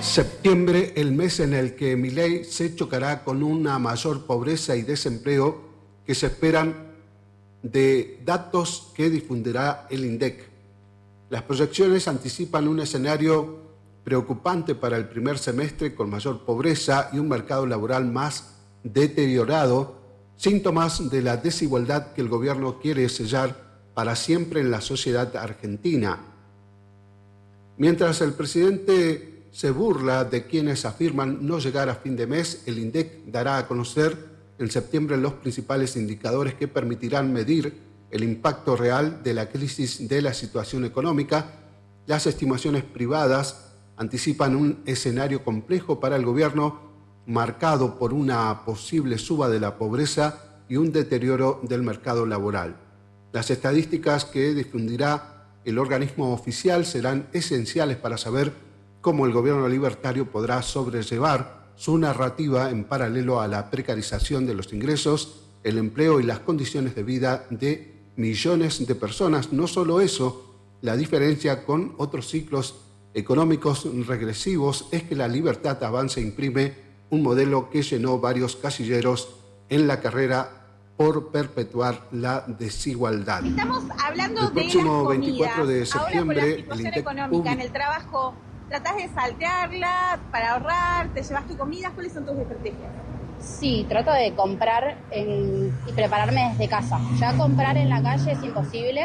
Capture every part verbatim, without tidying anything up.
Septiembre, el mes en el que Milei se chocará con una mayor pobreza y desempleo que se esperan de datos que difundirá el INDEC. Las proyecciones anticipan un escenario preocupante para el primer semestre con mayor pobreza y un mercado laboral más deteriorado, síntomas de la desigualdad que el gobierno quiere sellar para siempre en la sociedad argentina. Mientras el presidente se burla de quienes afirman no llegar a fin de mes, el INDEC dará a conocer en septiembre los principales indicadores que permitirán medir el impacto real de la crisis de la situación económica. Las estimaciones privadas anticipan un escenario complejo para el gobierno, marcado por una posible suba de la pobreza y un deterioro del mercado laboral. Las estadísticas que difundirá el organismo oficial serán esenciales para saber cómo el gobierno libertario podrá sobrellevar su narrativa en paralelo a la precarización de los ingresos, el empleo y las condiciones de vida de millones de personas. No solo eso, la diferencia con otros ciclos económicos regresivos es que la Libertad Avanza imprime un modelo que llenó varios casilleros en la carrera por perpetuar la desigualdad. Estamos hablando el de próximo las veinticuatro de septiembre, ahora con la el situación INDEC económica en el trabajo, ¿tratás de saltearla para ahorrar? ¿Te llevas tu comida? ¿Cuáles son tus estrategias? Sí, trato de comprar en, y prepararme desde casa. Ya comprar en la calle es imposible.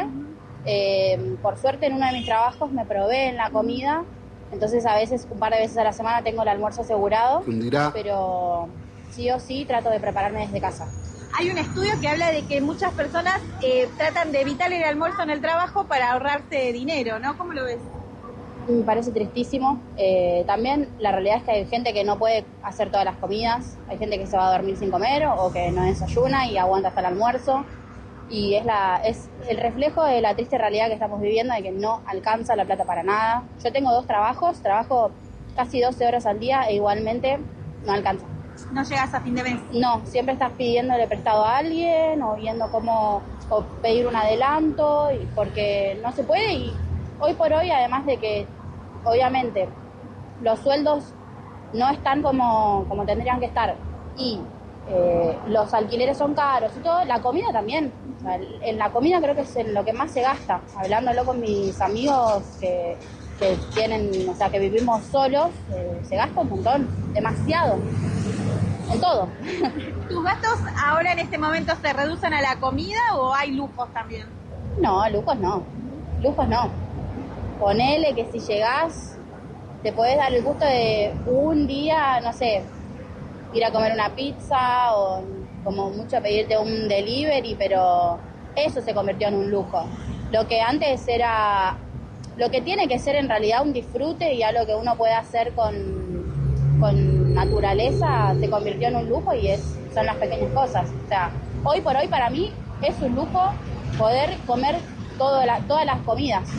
Eh, por suerte en uno de mis trabajos me proveen la comida, entonces a veces un par de veces a la semana tengo el almuerzo asegurado, Fundirá. pero sí o sí trato de prepararme desde casa. Hay un estudio que habla de que muchas personas eh, tratan de evitar el almuerzo en el trabajo para ahorrarse dinero, ¿no? ¿Cómo lo ves? Me parece tristísimo. Eh, también la realidad es que hay gente que no puede hacer todas las comidas, hay gente que se va a dormir sin comer o que no desayuna y aguanta hasta el almuerzo. Y es, la, es el reflejo de la triste realidad que estamos viviendo, de que no alcanza la plata para nada. Yo tengo dos trabajos, trabajo casi doce horas al día e igualmente no alcanza. ¿No llegas a fin de mes? No, siempre estás pidiéndole prestado a alguien o viendo cómo o pedir un adelanto, y porque no se puede. Y hoy por hoy, además de que obviamente los sueldos no están como, como tendrían que estar y eh, los alquileres son caros y todo, la comida también. O sea, en la comida creo que es en lo que más se gasta. Hablándolo con mis amigos que, que tienen, o sea, que vivimos solos, eh, se gasta un montón, demasiado, en todo. ¿Tus gastos ahora en este momento se reducen a la comida o hay lujos también? No, lujos no, lujos no. Ponele que si llegás, te podés dar el gusto de un día, no sé, ir a comer una pizza o como mucho pedirte un delivery, pero eso se convirtió en un lujo. Lo que antes era, lo que tiene que ser en realidad un disfrute y algo que uno puede hacer con, con naturaleza, se convirtió en un lujo y es, son las pequeñas cosas. O sea, hoy por hoy para mí es un lujo poder comer todo la, todas las comidas.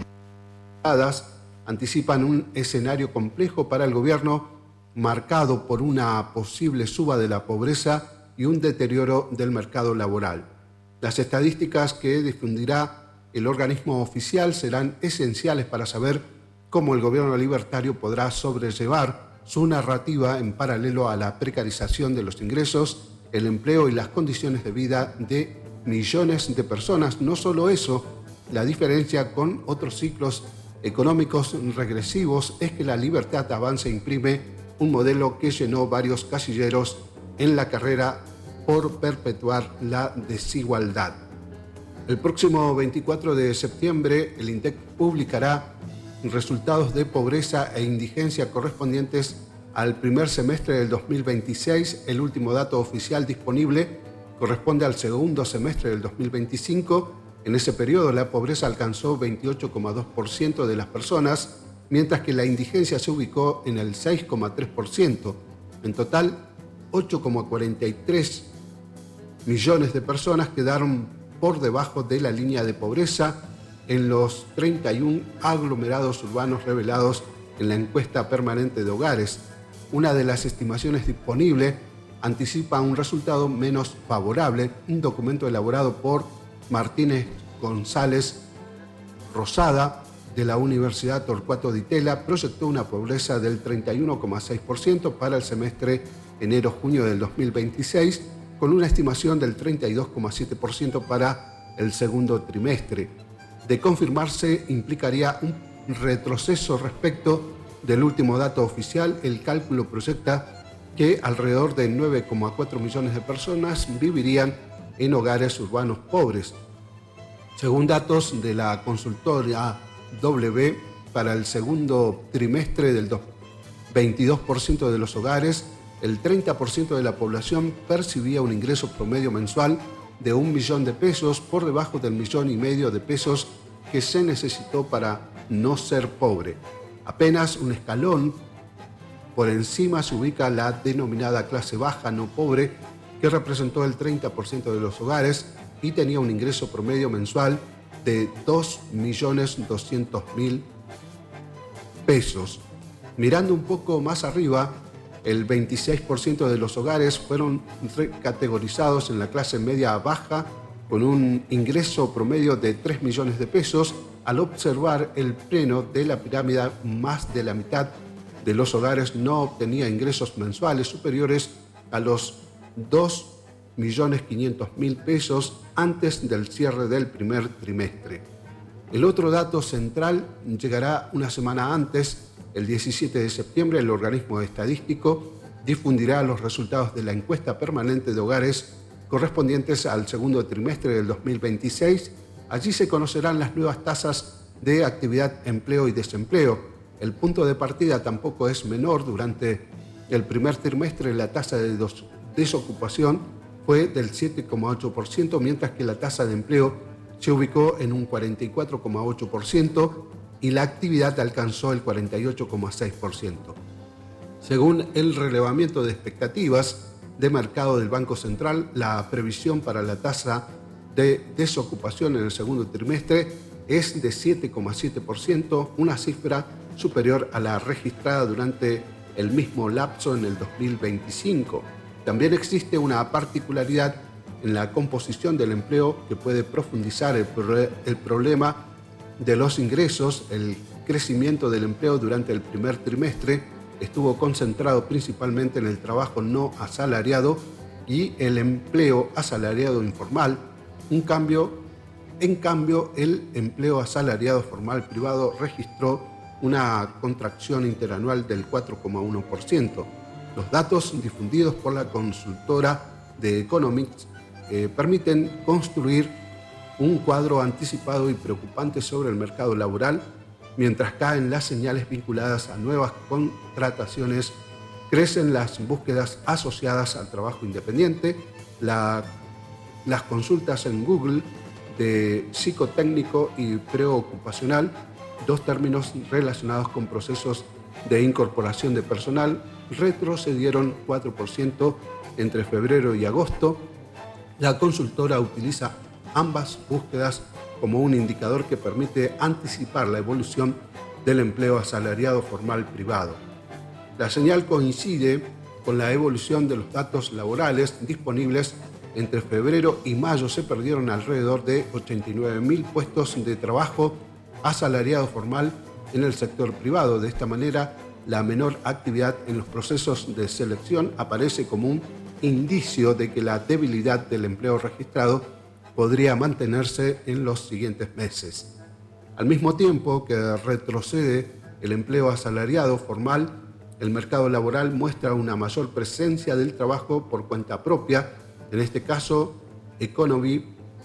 Anticipan un escenario complejo para el gobierno, marcado por una posible suba de la pobreza y un deterioro del mercado laboral. Las estadísticas que difundirá el organismo oficial serán esenciales para saber cómo el gobierno libertario podrá sobrellevar su narrativa en paralelo a la precarización de los ingresos, el empleo y las condiciones de vida de millones de personas. No solo eso, la diferencia con otros ciclos económicos regresivos es que la Libertad Avanza imprime un modelo que llenó varios casilleros en la carrera por perpetuar la desigualdad. El próximo veinticuatro de septiembre, el INDEC publicará resultados de pobreza e indigencia correspondientes al primer semestre del dos mil veintiséis. El último dato oficial disponible corresponde al segundo semestre del dos mil veinticinco. En ese periodo, la pobreza alcanzó veintiocho coma dos por ciento de las personas, mientras que la indigencia se ubicó en el seis coma tres por ciento. En total, ocho coma cuarenta y tres millones de personas quedaron por debajo de la línea de pobreza en los treinta y uno aglomerados urbanos revelados en la encuesta permanente de hogares. Una de las estimaciones disponibles anticipa un resultado menos favorable. Un documento elaborado por Martínez González Rosada de la Universidad Torcuato Di Tella proyectó una pobreza del treinta y uno coma seis por ciento para el semestre enero-junio del dos mil veintiséis, con una estimación del treinta y dos coma siete por ciento para el segundo trimestre. De confirmarse, implicaría un retroceso respecto del último dato oficial. El cálculo proyecta que alrededor de nueve coma cuatro millones de personas vivirían en hogares urbanos pobres. Según datos de la consultora W, para el segundo trimestre del veintidós por ciento de los hogares, el treinta por ciento de la población percibía un ingreso promedio mensual de un millón de pesos, por debajo del millón y medio de pesos que se necesitó para no ser pobre. Apenas un escalón por encima se ubica la denominada clase baja no pobre, que representó el treinta por ciento de los hogares y tenía un ingreso promedio mensual de dos millones doscientos mil pesos. Mirando un poco más arriba, el veintiséis por ciento de los hogares fueron recategorizados en la clase media baja, con un ingreso promedio de tres millones de pesos. Al observar el pleno de la pirámide, más de la mitad de los hogares no obtenía ingresos mensuales superiores a los dos millones quinientos mil pesos antes del cierre del primer trimestre. El otro dato central llegará una semana antes. El diecisiete de septiembre, el organismo estadístico difundirá los resultados de la encuesta permanente de hogares correspondientes al segundo trimestre del dos mil veintiséis. Allí se conocerán las nuevas tasas de actividad, empleo y desempleo. El punto de partida tampoco es menor. Durante el primer trimestre, la tasa de desocupación fue del siete coma ocho por ciento, mientras que la tasa de empleo se ubicó en un cuarenta y cuatro coma ocho por ciento y la actividad alcanzó el cuarenta y ocho coma seis por ciento. Según el relevamiento de expectativas de mercado del Banco Central, la previsión para la tasa de desocupación en el segundo trimestre es de siete coma siete por ciento, una cifra superior a la registrada durante el mismo lapso en el dos mil veinticinco. También existe una particularidad en la composición del empleo que puede profundizar el, pro- el problema de los ingresos. El crecimiento del empleo durante el primer trimestre estuvo concentrado principalmente en el trabajo no asalariado y el empleo asalariado informal. Un cambio, en cambio, el empleo asalariado formal privado registró una contracción interanual del cuatro coma uno por ciento. Los datos difundidos por la consultora de Economics eh, permiten construir un cuadro anticipado y preocupante sobre el mercado laboral. Mientras caen las señales vinculadas a nuevas contrataciones, crecen las búsquedas asociadas al trabajo independiente. La, las consultas en Google de psicotécnico y preocupacional, dos términos relacionados con procesos de incorporación de personal, retrocedieron cuatro por ciento entre febrero y agosto. La consultora utiliza ambas búsquedas como un indicador que permite anticipar la evolución del empleo asalariado formal privado. La señal coincide con la evolución de los datos laborales disponibles. Entre febrero y mayo se perdieron alrededor de ochenta y nueve mil puestos de trabajo asalariado formal en el sector privado. De esta manera, la menor actividad en los procesos de selección aparece como un indicio de que la debilidad del empleo registrado podría mantenerse en los siguientes meses. Al mismo tiempo que retrocede el empleo asalariado formal, el mercado laboral muestra una mayor presencia del trabajo por cuenta propia. En este caso, Economy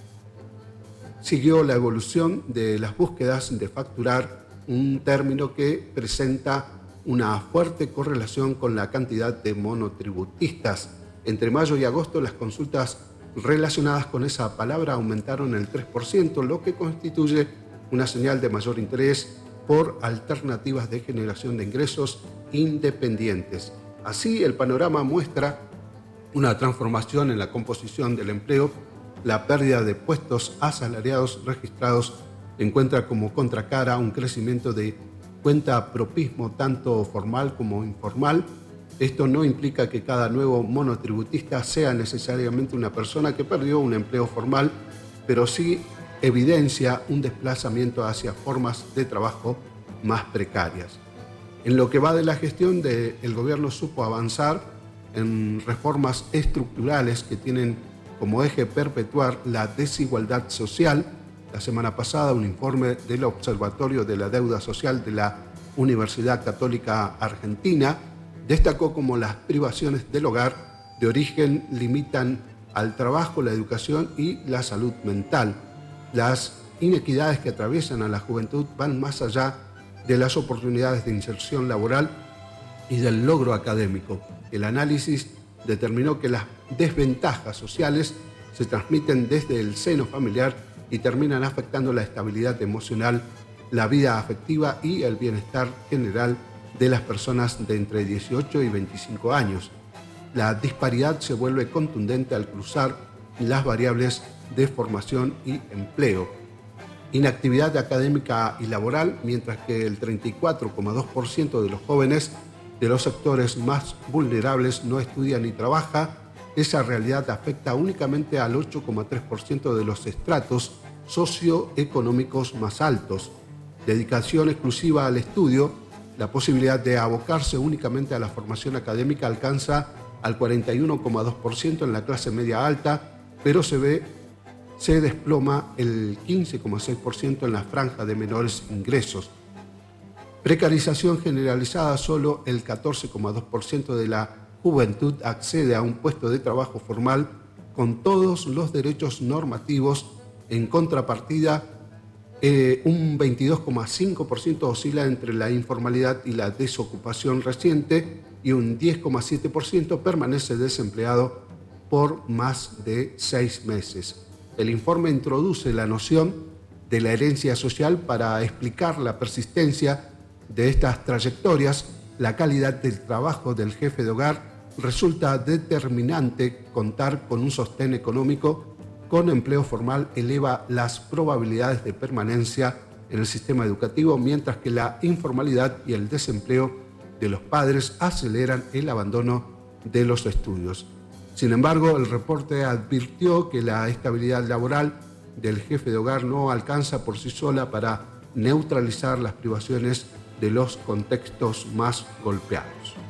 siguió la evolución de las búsquedas de facturar, un término que presenta una fuerte correlación con la cantidad de monotributistas. Entre mayo y agosto, las consultas relacionadas con esa palabra aumentaron el tres por ciento, lo que constituye una señal de mayor interés por alternativas de generación de ingresos independientes. Así, el panorama muestra una transformación en la composición del empleo. La pérdida de puestos asalariados registrados encuentra como contracara un crecimiento de cuentapropismo tanto formal como informal. Esto no implica que cada nuevo monotributista sea necesariamente una persona que perdió un empleo formal, pero sí evidencia un desplazamiento hacia formas de trabajo más precarias. En lo que va de la gestión, de, el gobierno supo avanzar en reformas estructurales que tienen como eje perpetuar la desigualdad social. La semana pasada, un informe del Observatorio de la Deuda Social de la Universidad Católica Argentina destacó cómo las privaciones del hogar de origen limitan al trabajo, la educación y la salud mental. Las inequidades que atraviesan a la juventud van más allá de las oportunidades de inserción laboral y del logro académico. El análisis determinó que las desventajas sociales se transmiten desde el seno familiar y terminan afectando la estabilidad emocional, la vida afectiva y el bienestar general de las personas de entre dieciocho y veinticinco años. La disparidad se vuelve contundente al cruzar las variables de formación y empleo. Inactividad académica y laboral, mientras que el treinta y cuatro coma dos por ciento de los jóvenes de los sectores más vulnerables no estudia ni trabaja. Esa realidad afecta únicamente al ocho coma tres por ciento de los estratos socioeconómicos más altos. Dedicación exclusiva al estudio, la posibilidad de abocarse únicamente a la formación académica alcanza al cuarenta y uno coma dos por ciento en la clase media alta, pero se ve se desploma el quince coma seis por ciento en la franja de menores ingresos. Precarización generalizada, solo el catorce coma dos por ciento de la juventud accede a un puesto de trabajo formal con todos los derechos normativos. En contrapartida, eh, un veintidós coma cinco por ciento oscila entre la informalidad y la desocupación reciente y un diez coma siete por ciento permanece desempleado por más de seis meses. El informe introduce la noción de la herencia social para explicar la persistencia de estas trayectorias. La calidad del trabajo del jefe de hogar resulta determinante. Contar con un sostén económico con empleo formal eleva las probabilidades de permanencia en el sistema educativo, mientras que la informalidad y el desempleo de los padres aceleran el abandono de los estudios. Sin embargo, el reporte advirtió que la estabilidad laboral del jefe de hogar no alcanza por sí sola para neutralizar las privaciones de los contextos más golpeados.